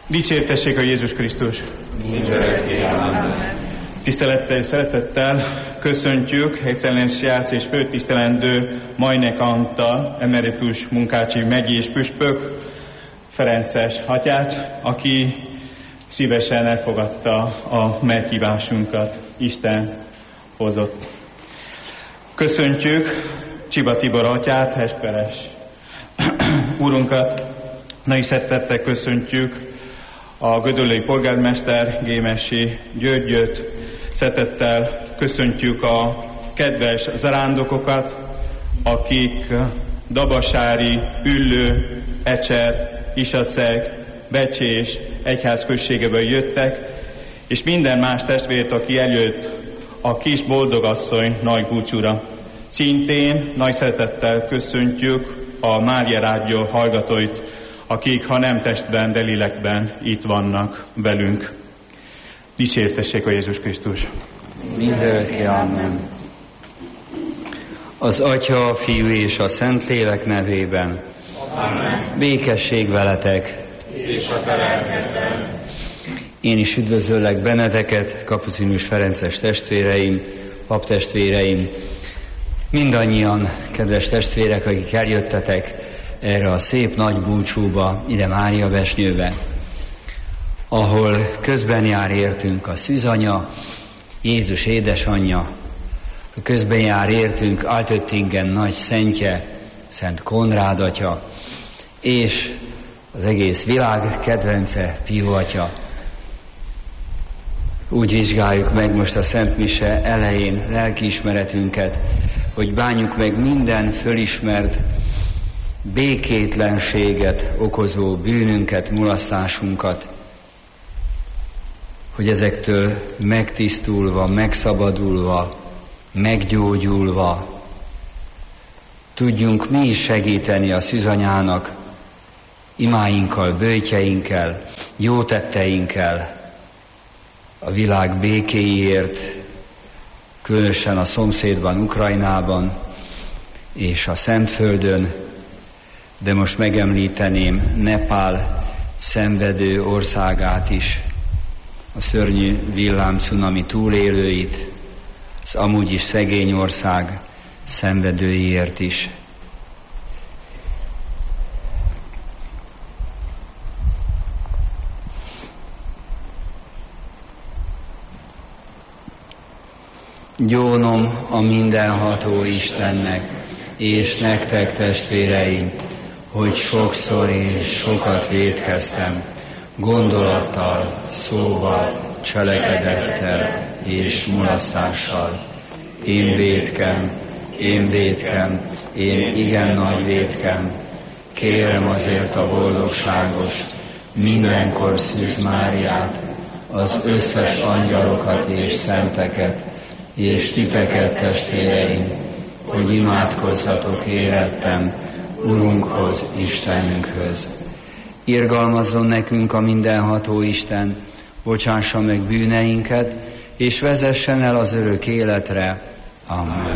Dicsértessék a Jézus Krisztus! Tisztelettel és szeretettel köszöntjük excellenciás és főtisztelendő Majnek Antal, emeritus munkácsi megyi és püspök Ferences atyát, aki szívesen elfogadta a meghívásunkat, Isten hozott. Köszöntjük Csiba Tibor atyát, Esperes úrunkat, nagy szeretettel köszöntjük a gödöllői polgármester Gémesi Györgyöt, szeretettel köszöntjük a kedves zarándokokat, akik Dabasári, Üllő, Ecser, Isaszeg, Becsés egyházközségeből jöttek, és minden más testvért, aki eljött a kis boldogasszony nagy búcsúra. Szintén nagy szeretettel köszöntjük a Mária Rádió hallgatóit, akik, ha nem testben, de lélekben itt vannak velünk. Dicsértessék a Jézus Krisztus! Mindenki, amen. Az Atya, a Fiú és a Szentlélek nevében. Amen. Békesség veletek! És a te lelkedben. Én is üdvözöllek benneteket, Kapucinus Ferences testvéreim, paptestvéreim, mindannyian, kedves testvérek, akik eljöttetek erre a szép nagy búcsúba, ide Mária Besnyőbe, ahol közben jár értünk a szűzanya, Jézus édesanyja, közben jár értünk Altöttingen nagy szentje, Szent Konrád atya, és az egész világ kedvence, Pió atya. Úgy vizsgáljuk meg most a Szent Mise elején lelkiismeretünket, hogy bánjuk meg minden fölismert békétlenséget okozó bűnünket, mulasztásunkat, hogy ezektől megtisztulva, megszabadulva, meggyógyulva tudjunk mi is segíteni a szűzanyának imáinkkal, böjtjeinkkel, jótetteinkkel a világ békéjéért, különösen a szomszédban, Ukrajnában és a Szentföldön, de most megemlíteném Nepál szenvedő országát is, a szörnyű villámcunami túlélőit, az amúgy is szegény ország szenvedőiért is. Gyónom a mindenható Istennek, és nektek, testvéreim, hogy sokszor és sokat vétkeztem, gondolattal, szóval, cselekedettel és mulasztással. Én vétkem, én igen nagy vétkem. Kérem azért a boldogságos, mindenkor Szűz Máriát, az összes angyalokat és szenteket, és titeket, testvéreim, hogy imádkozzatok érettem Urunkhoz, Istenünkhöz. Irgalmazzon nekünk a mindenható Isten, bocsássa meg bűneinket, és vezessen el az örök életre. Amen.